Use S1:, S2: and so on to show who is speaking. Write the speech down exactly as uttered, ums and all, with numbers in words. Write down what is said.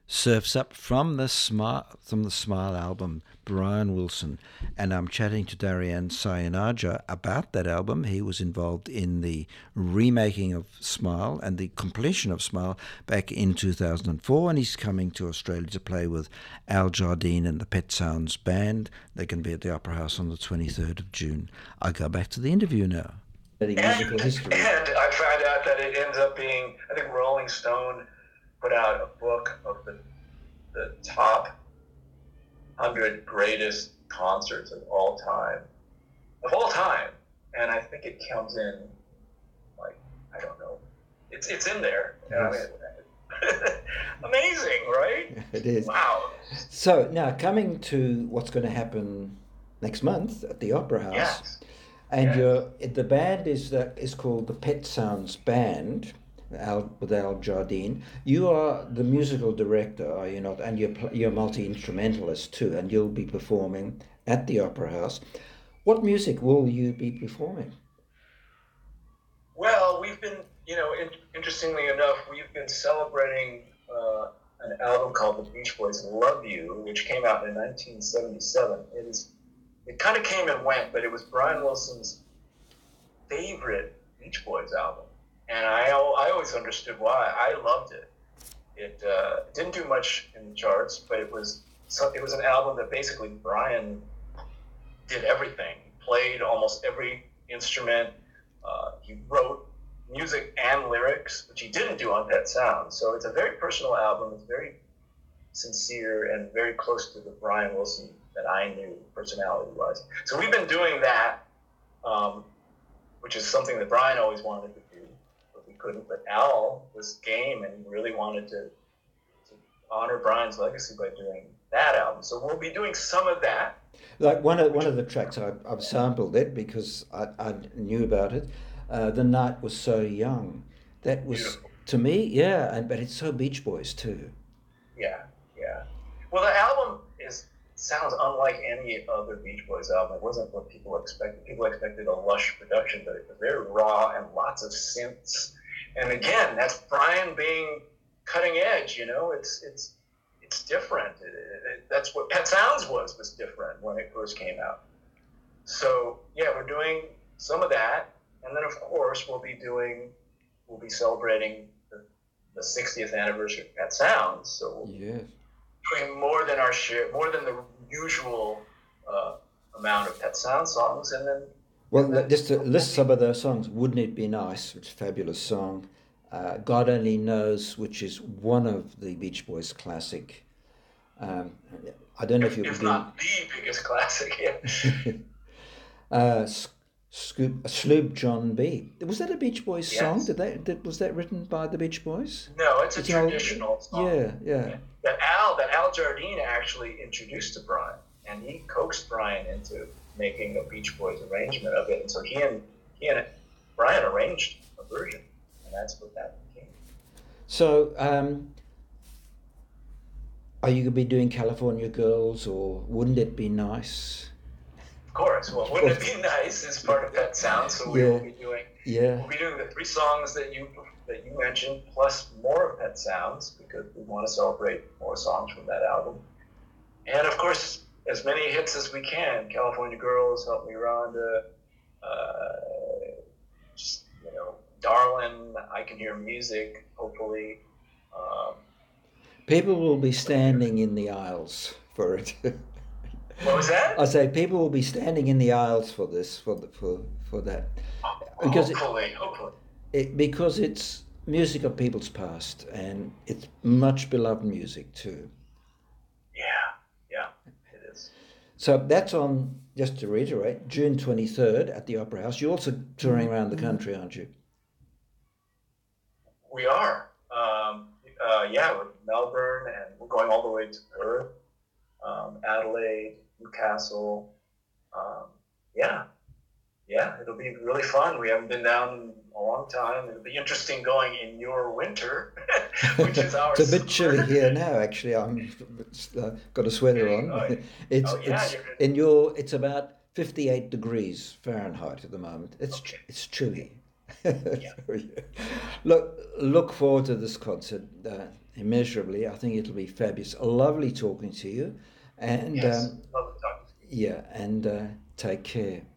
S1: Surfs Up from the Smile from the Smile album, Brian Wilson, and I'm chatting to Darian Sayanaja about that album. He was involved in the remaking of Smile and the completion of Smile back in two thousand four, and he's coming to Australia to play with Al Jardine and the Pet Sounds Band. They're going to be at the Opera House on the twenty-third of June. I go back to the interview now.
S2: And, musical history. And I found out that it ends up being, I think Rolling Stone put out a book of the the top hundred greatest concerts of all time, of all time, and I think it comes in like I don't know, it's it's in there. Yes. I mean, amazing, right?
S1: It is.
S2: Wow.
S1: So now coming to what's going to happen next month at the Opera House,
S2: yes.
S1: and
S2: yes.
S1: your the band is the, is called the Pet Sounds Band. Al, with Al Jardine. You are the musical director, are you not? And you're, you're multi-instrumentalist too, and you'll be performing at the Opera House. What music will you be performing?
S2: Well, we've been, you know, in, interestingly enough, we've been celebrating uh, an album called The Beach Boys' Love You, which came out in nineteen seventy-seven. It, is, it kind of came and went, but it was Brian Wilson's favorite Beach Boys album. And I, I always understood why. I loved it. It uh, didn't do much in the charts, but it was it was an album that basically Brian did everything. He played almost every instrument. Uh, he wrote music and lyrics, which he didn't do on Pet Sounds. So it's a very personal album. It's very sincere and very close to the Brian Wilson that I knew personality-wise. So we've been doing that, um, which is something that Brian always wanted to do. Couldn't, but Al was game and he really wanted to, to honor Brian's legacy by doing that album. So we'll be doing some of that.
S1: Like one of one of the tracks, I've, I've sampled it because I, I knew about it. Uh, the Night Was So Young. That was Beautiful. To me, yeah, and but it's so Beach Boys too.
S2: Yeah, yeah. Well, the album is sounds unlike any other Beach Boys album. It wasn't what people expected. People expected a lush production, but it was very raw and lots of synths. And again, that's Brian being cutting edge. You know, it's it's it's different. It, it, that's what Pet Sounds was was different when it first came out. So yeah, we're doing some of that, and then of course we'll be doing we'll be celebrating the, the sixtieth anniversary of Pet Sounds. So we'll
S1: yeah.
S2: be doing more than our share, more than the usual uh, amount of Pet Sounds songs, and then.
S1: Well, then, just to list some of those songs. Wouldn't It Be Nice, which is a fabulous song. Uh, God Only Knows, which is one of the Beach Boys' classic. Um, I don't know if you
S2: If
S1: would
S2: not the biggest classic, yeah.
S1: uh, Scoop, Sloop John B. Was that a Beach Boys
S2: yes.
S1: song? Did that did, was that written by the Beach Boys?
S2: No, it's a
S1: it's
S2: traditional
S1: old,
S2: song.
S1: Yeah, yeah. yeah.
S2: That Al, that Al Jardine actually introduced to Brian, and he coaxed Brian into making a Beach Boys arrangement of it, and so he and he and Brian arranged a version, and that's what that became.
S1: So, um, are you going to be doing California Girls, or Wouldn't It Be Nice?
S2: Of course. Well, Wouldn't It Be Nice is part of Pet Sounds, so we
S1: yeah.
S2: will be doing.
S1: Yeah.
S2: We'll be doing the three songs that you that you mentioned, plus more of Pet Sounds, because we want to celebrate more songs from that album, and of course, as many hits as we can. California Girls, Help Me Rhonda, uh, just, you know, Darlin', I Can Hear Music, hopefully. Um,
S1: people will be standing in the aisles for it.
S2: What was that?
S1: I say people will be standing in the aisles for this, for the, for for that.
S2: Because hopefully, it, hopefully.
S1: It, because it's music of people's past, and it's much beloved music too.
S2: Yeah.
S1: So that's on, just to reiterate, June twenty-third at the Opera House. You're also touring around the country, aren't you?
S2: We are. Um, uh, yeah, with Melbourne, and we're going all the way to Perth, um, Adelaide, Newcastle. Um, yeah. Yeah, it'll be really fun. We haven't been down a long time. It'll be interesting going in your winter, which is our
S1: It's a bit
S2: summer.
S1: chilly here now, actually. I'm uh, got a sweater on.
S2: Oh,
S1: it's
S2: oh, yeah,
S1: it's
S2: you're...
S1: in your it's about fifty-eight degrees Fahrenheit at the moment. It's
S2: okay.
S1: it's chilly.
S2: Yeah.
S1: Look, look forward to this concert uh, immeasurably. I think it'll be fabulous. Lovely talking to you, and
S2: Yes.
S1: um,
S2: Love to talk.
S1: yeah, and uh, take care.